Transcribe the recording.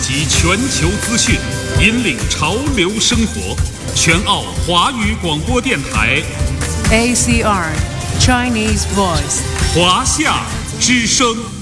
集全球资讯，引领潮流生活。全澳华语广播电台 ACR Chinese Voice 华夏之声。